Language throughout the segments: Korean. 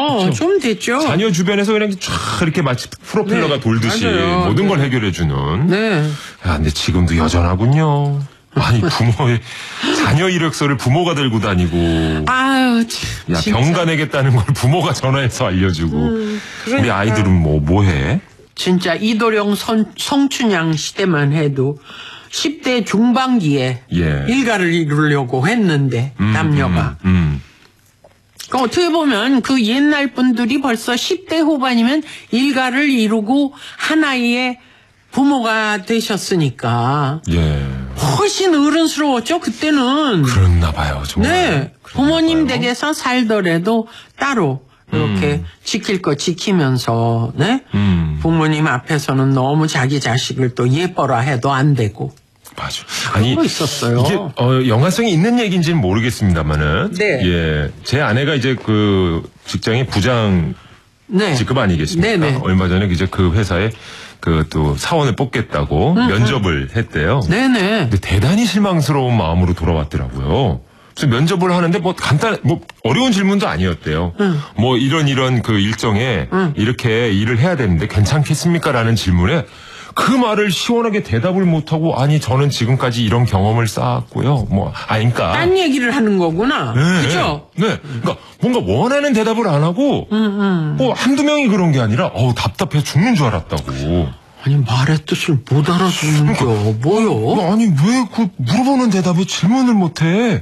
그렇죠. 좀 됐죠. 자녀 주변에서 그냥 쫙 이렇게 마치 프로펠러가 네, 돌듯이 맞아요. 모든 걸 네. 해결해주는. 네. 야, 근데 지금도 여전하군요. 아니, 부모의, 자녀 이력서를 부모가 들고 다니고. 아유, 야, 진짜. 병 가내겠다는 걸 부모가 전화해서 알려주고. 그러니까. 우리 아이들은 뭐 해? 진짜 이도령 성춘향 시대만 해도 10대 중반기에 예. 일가를 이루려고 했는데 남녀가 그러니까 어떻게 보면 그 옛날 분들이 벌써 10대 후반이면 일가를 이루고 하나의 부모가 되셨으니까 예. 훨씬 어른스러웠죠 그때는. 그랬나 봐요, 정말. 네, 부모님 댁에서 살더라도 따로 이렇게 지킬 거 지키면서, 네? 부모님 앞에서는 너무 자기 자식을 또 예뻐라 해도 안 되고. 맞아. 아니, 그런 거 있었어요. 이게, 영화성이 있는 얘기인지는 모르겠습니다만은. 네. 예. 제 아내가 이제 그 직장의 부장 네. 직급 아니겠습니까? 네네. 얼마 전에 이제 그 회사에 그 또 사원을 뽑겠다고 면접을 했대요. 네네. 근데 대단히 실망스러운 마음으로 돌아왔더라고요. 그래서 면접을 하는데 어려운 질문도 아니었대요. 뭐 이런 그 일정에 이렇게 일을 해야 되는데 괜찮겠습니까? 라는 질문에 그 말을 시원하게 대답을 못하고 아니 저는 지금까지 이런 경험을 쌓았고요. 그러니까. 딴 얘기를 하는 거구나. 네, 그죠? 네. 그러니까 뭔가 원하는 대답을 안 하고 한두 명이 그런 게 아니라 답답해 죽는 줄 알았다고. 아니 말의 뜻을 못 알아듣는 게 뭐요? 아니 왜 그 물어보는 대답에 질문을 못해?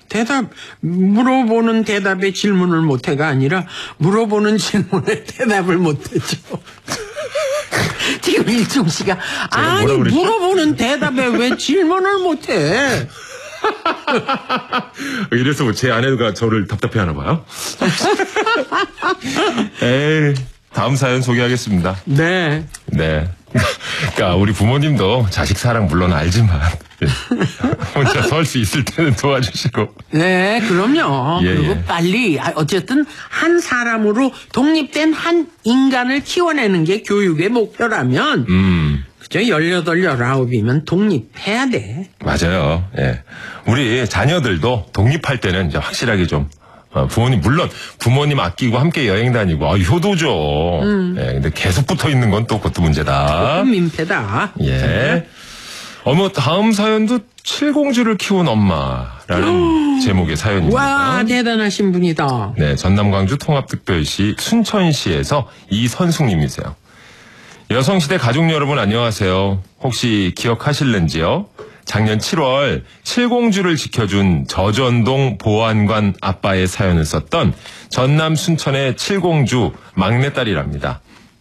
물어보는 대답에 질문을 못해가 아니라 물어보는 질문에 대답을 못했죠. 지금 일중 씨가 아니 물어보는 대답에 왜 질문을 못해? 이래서 제 아내가 저를 답답해하나 봐요. 에이, 다음 사연 소개하겠습니다. 네. 네. 그러니까 우리 부모님도 자식 사랑 물론 알지만 혼자 설 수 있을 때는 도와주시고. 네, 그럼요. 예, 그리고 예. 빨리 어쨌든 한 사람으로 독립된 한 인간을 키워내는 게 교육의 목표라면 그죠? 18, 19이면 독립해야 돼. 맞아요. 예. 우리 자녀들도 독립할 때는 이제 확실하게 좀 물론 부모님 아끼고 함께 여행 다니고 효도죠. 예, 근데 계속 붙어 있는 건 또 그것도 문제다. 조금 민폐다. 예. 다음 사연도 칠공주를 키운 엄마라는 제목의 사연입니다. 와, 대단하신 분이다. 네, 전남 광주 통합특별시 순천시에서 이선숙님이세요. 여성시대 가족 여러분 안녕하세요. 혹시 기억하실는지요? 작년 7월 칠공주를 지켜준 저전동 보안관 아빠의 사연을 썼던 전남 순천의 칠공주 막내딸이랍니다.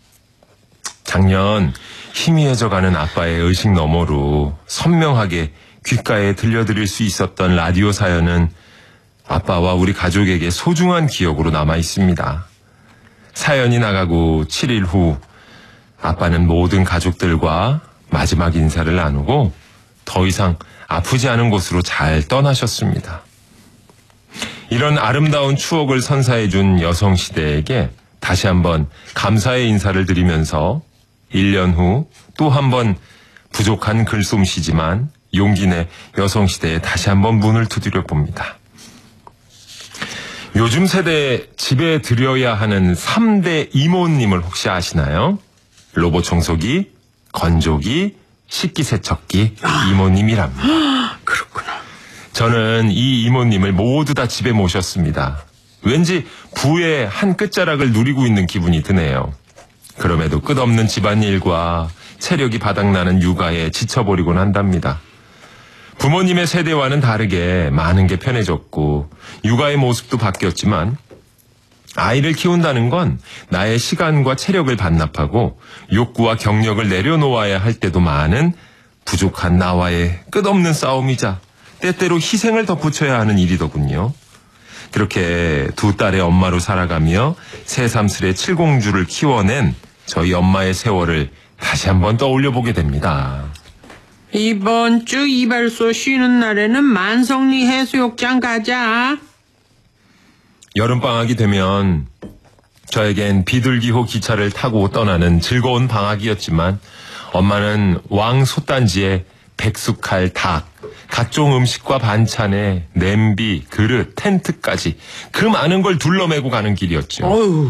작년 희미해져가는 아빠의 의식 너머로 선명하게 귓가에 들려드릴 수 있었던 라디오 사연은 아빠와 우리 가족에게 소중한 기억으로 남아 있습니다. 사연이 나가고 7일 후 아빠는 모든 가족들과 마지막 인사를 나누고 더 이상 아프지 않은 곳으로 잘 떠나셨습니다. 이런 아름다운 추억을 선사해준 여성시대에게 다시 한번 감사의 인사를 드리면서 1년 후 또 한번 부족한 글솜씨지만 용기 내 여성시대에 다시 한번 문을 두드려 봅니다. 요즘 세대에 집에 들여야 하는 3대 이모님을 혹시 아시나요? 로봇 청소기, 건조기, 식기세척기 이모님이랍니다. 그렇구나. 저는 이 이모님을 모두 다 집에 모셨습니다. 왠지 부의 한 끝자락을 누리고 있는 기분이 드네요. 그럼에도 끝없는 집안일과 체력이 바닥나는 육아에 지쳐버리곤 한답니다. 부모님의 세대와는 다르게 많은 게 편해졌고 육아의 모습도 바뀌었지만 아이를 키운다는 건 나의 시간과 체력을 반납하고 욕구와 경력을 내려놓아야 할 때도 많은 부족한 나와의 끝없는 싸움이자 때때로 희생을 덧붙여야 하는 일이더군요. 그렇게 두 딸의 엄마로 살아가며 새삼스레 칠공주를 키워낸 저희 엄마의 세월을 다시 한번 떠올려보게 됩니다. 이번 주 이발소 쉬는 날에는 만성리 해수욕장 가자. 여름방학이 되면 저에겐 비둘기호 기차를 타고 떠나는 즐거운 방학이었지만 엄마는 왕 솥단지에 백숙할 닭, 각종 음식과 반찬에 냄비, 그릇, 텐트까지 그 많은 걸 둘러매고 가는 길이었죠. 어휴.